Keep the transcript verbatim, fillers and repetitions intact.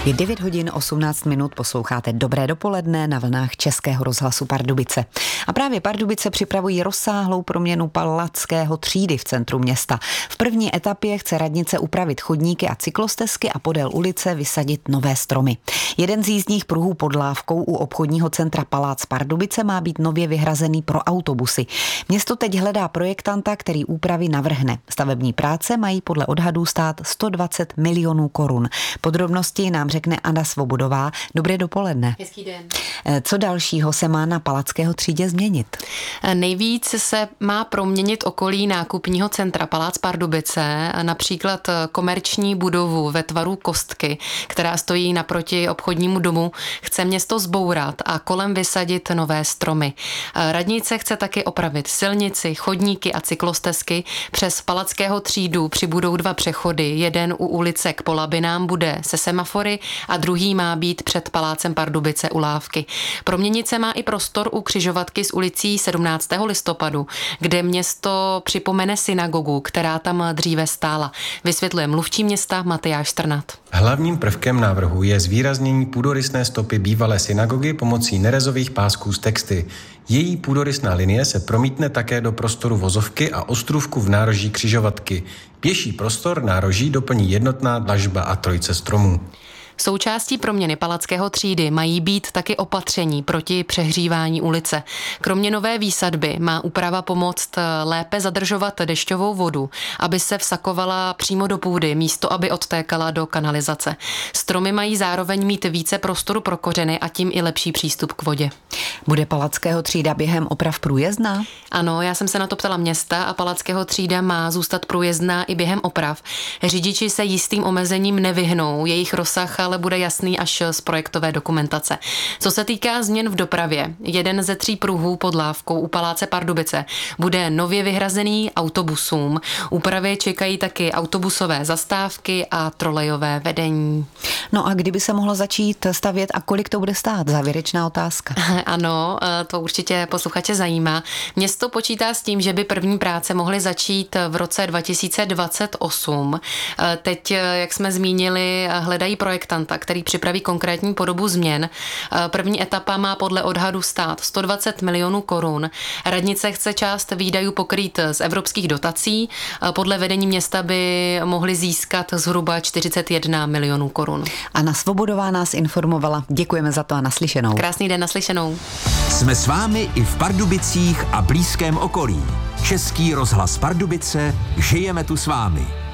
Je devět hodin osmnáct minut, posloucháte Dobré dopoledne na vlnách Českého rozhlasu Pardubice. A právě Pardubice připravují rozsáhlou proměnu Palackého třídy v centru města. V první etapě chce radnice upravit chodníky a cyklostezky a podél ulice vysadit nové stromy. Jeden z jízdních pruhů pod lávkou u obchodního centra Palác Pardubice má být nově vyhrazený pro autobusy. Město teď hledá projektanta, který úpravy navrhne. Stavební práce mají podle odhadů stát sto dvacet milionů korun. Podrobnosti nám řekne Anna Svobodová. Dobré dopoledne. Hezký den. Co dalšího se má na Palackého třídě změnit? Nejvíc se má proměnit okolí nákupního centra Palác Pardubice, například komerční budovu ve tvaru kostky, která stojí naproti obchodnímu domu, chce město zbourat a kolem vysadit nové stromy. Radnice chce taky opravit silnici, chodníky a cyklostezky. Přes Palackého třídu přibudou dva přechody. Jeden u ulice k Polabinám bude se semafory a druhý má být před Palácem Pardubice u lávky. Proměnit se má i prostor u křižovatky s ulicí sedmnáctého listopadu, kde město připomene synagogu, která tam dříve stála. Vysvětluje mluvčí města Matyáš Strnad. Hlavním prvkem návrhu je zvýraznění půdorysné stopy bývalé synagogy pomocí nerezových pásků z texty. Její půdorysná linie se promítne také do prostoru vozovky a ostrůvku v nároží křižovatky. Pěší prostor nároží doplní jednotná dlažba a trojice stromů. Součástí proměny Palackého třídy mají být taky opatření proti přehřívání ulice. Kromě nové výsadby má úprava pomoct lépe zadržovat dešťovou vodu, aby se vsakovala přímo do půdy, místo aby odtékala do kanalizace. Stromy mají zároveň mít více prostoru pro kořeny a tím i lepší přístup k vodě. Bude Palackého třída během oprav průjezdná? Ano, já jsem se na to ptala města a Palackého třída má zůstat průjezdná i během oprav. Řidiči se jistým omezením nevyhnou, jejich rozsah ale bude jasný až z projektové dokumentace. Co se týká změn v dopravě, jeden ze tří pruhů pod lávkou u Paláce Pardubice bude nově vyhrazený autobusům. Úpravy čekají taky autobusové zastávky a trolejové vedení. No a kdyby se mohlo začít stavět a kolik to bude stát? Závěrečná otázka. Ano, to určitě posluchače zajímá. Město počítá s tím, že by první práce mohly začít v roce dva tisíce dvacet osm. Teď, jak jsme zmínili, hledají projektanta, který připraví konkrétní podobu změn. První etapa má podle odhadu stát sto dvacet milionů korun. Radnice chce část výdajů pokrýt z evropských dotací. Podle vedení města by mohli získat zhruba čtyřicet jedna milionů korun. Anna Svobodová nás informovala. Děkujeme za to a naslyšenou. Krásný den, naslyšenou. Jsme s vámi i v Pardubicích a blízkém okolí. Český rozhlas Pardubice, žijeme tu s vámi.